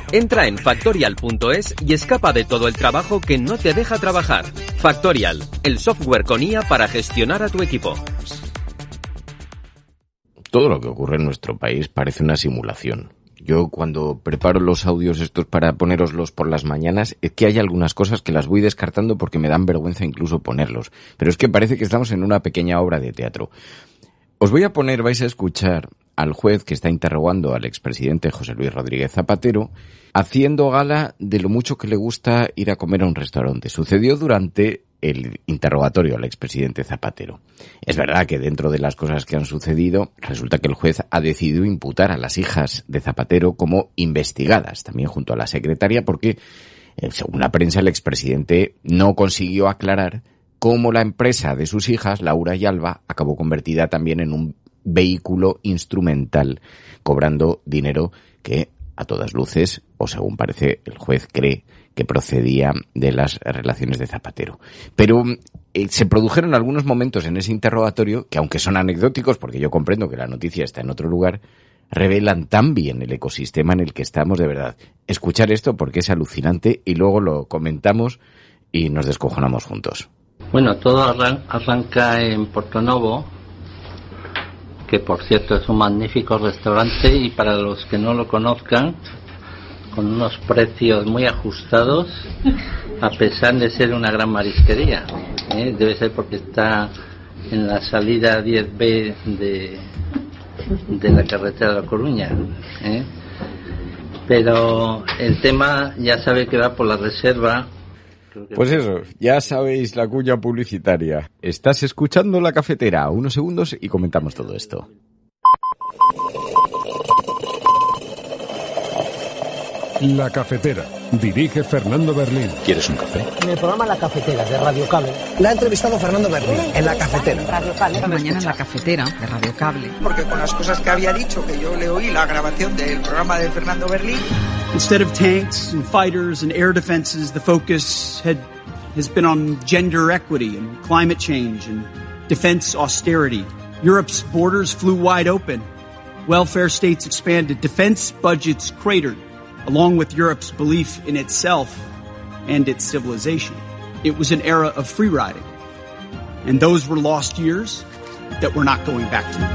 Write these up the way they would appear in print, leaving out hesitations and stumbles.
Entra en Factorial.es y escapa de todo el trabajo que no te deja trabajar. Factorial, el software con IA para gestionar a tu equipo. Todo lo que ocurre en nuestro país parece una simulación. Yo cuando preparo los audios estos para ponéroslos por las mañanas, es que hay algunas cosas que las voy descartando porque me dan vergüenza incluso ponerlos. Pero es que parece que estamos en una pequeña obra de teatro. Os voy a poner, vais a escuchar al juez que está interrogando al expresidente José Luis Rodríguez Zapatero, haciendo gala de lo mucho que le gusta ir a comer a un restaurante. Sucedió durante el interrogatorio al expresidente Zapatero. Es verdad que dentro de las cosas que han sucedido, resulta que el juez ha decidido imputar a las hijas de Zapatero como investigadas, también junto a la secretaria, porque, según la prensa, el expresidente no consiguió aclarar cómo la empresa de sus hijas, Laura y Alba, acabó convertida también en un vehículo instrumental, cobrando dinero que, a todas luces, o según parece el juez cree, que procedía de las relaciones de Zapatero. Pero se produjeron algunos momentos en ese interrogatorio que, aunque son anecdóticos, porque yo comprendo que la noticia está en otro lugar, revelan tan bien el ecosistema en el que estamos, de verdad. Escuchar esto porque es alucinante y luego lo comentamos y nos descojonamos juntos. Bueno, todo arranca en Portonovo, que por cierto es un magnífico restaurante, y para los que no lo conozcan, con unos precios muy ajustados, a pesar de ser una gran marisquería. Debe ser porque está en la salida 10B de la carretera de La Coruña. Pero el tema ya sabe que va por la reserva. Pues eso, ya sabéis la cuña publicitaria. Estás escuchando La Cafetera. Unos segundos y comentamos todo esto. La Cafetera. Dirige Fernando Berlín. ¿Quieres un café? En el programa La Cafetera de Radio Cable la ha entrevistado Fernando Berlín en La Cafetera. Radio Cable. Mañana en La Cafetera de Radio Cable. Porque con las cosas que había dicho, que yo le oí la grabación del programa de Fernando Berlín. Instead of tanks and fighters and air defenses, the focus has been on gender equity and climate change and defense austerity. Europe's borders flew wide open. Welfare states expanded. Defense budgets cratered, along with Europe's belief in itself and its civilization. It was an era of free riding. And those were lost years that we're not going back to.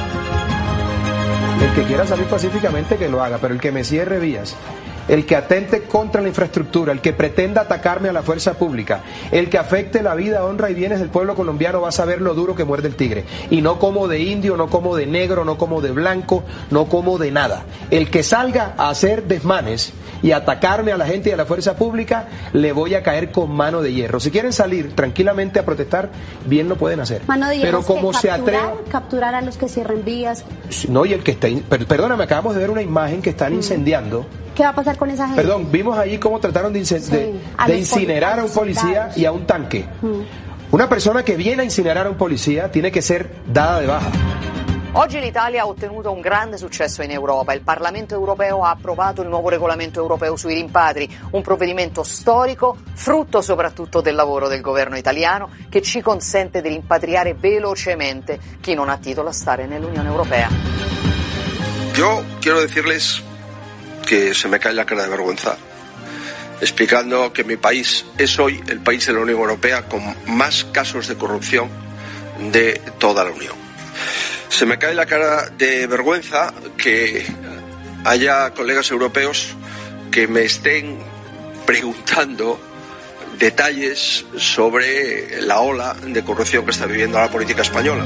El que quiera salir pacíficamente que lo haga, pero el que me cierre vías, el que atente contra la infraestructura, el que pretenda atacarme a la fuerza pública, el que afecte la vida, honra y bienes del pueblo colombiano va a saber lo duro que muerde el tigre. Y no como de indio, no como de negro, no como de blanco, no como de nada. El que salga a hacer desmanes y atacarme a la gente y a la fuerza pública, le voy a caer con mano de hierro. Si quieren salir tranquilamente a protestar, bien lo pueden hacer. Mano de hierro, pero como se atrevan, capturar a los que cierren vías. No, y el que está, perdóname, acabamos de ver una imagen que están incendiando. ¿Qué va a pasar con esa gente? Perdón, vimos ahí cómo trataron de incinerar a un policía y a un tanque. Una persona que viene a incinerar a un policía tiene que ser dada de baja. Oggi l'Italia ha ottenuto un grande successo in Europa. Il Parlamento europeo ha approvato il nuovo regolamento europeo sui rimpatri, un provvedimento storico, frutto soprattutto del lavoro del governo italiano, che ci consente di rimpatriare velocemente chi non ha titolo a stare nell'Unione Europea. Yo quiero decirles que se me cae la cara de vergüenza explicando que mi país es hoy el país de la Unión Europea con más casos de corrupción de toda la Unión. Se me cae la cara de vergüenza que haya colegas europeos que me estén preguntando detalles sobre la ola de corrupción que está viviendo la política española.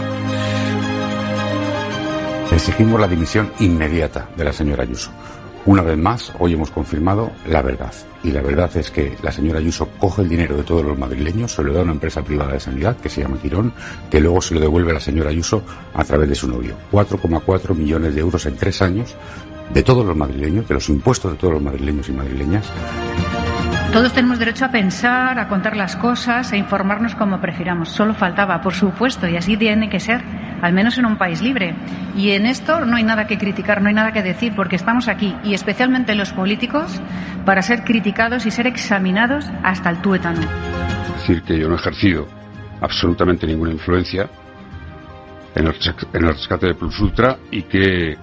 Exigimos la dimisión inmediata de la señora Ayuso. Una vez más, hoy hemos confirmado la verdad. Y la verdad es que la señora Ayuso coge el dinero de todos los madrileños, se lo da a una empresa privada de sanidad que se llama Quirón, que luego se lo devuelve a la señora Ayuso a través de su novio. 4,4 millones de euros en 3 años de todos los madrileños, de los impuestos de todos los madrileños y madrileñas. Todos tenemos derecho a pensar, a contar las cosas, a informarnos como prefiramos. Solo faltaba, por supuesto, y así tiene que ser, al menos en un país libre. Y en esto no hay nada que criticar, no hay nada que decir, porque estamos aquí, y especialmente los políticos, para ser criticados y ser examinados hasta el tuétano. Es decir, que yo no he ejercido absolutamente ninguna influencia en el rescate de Plus Ultra y que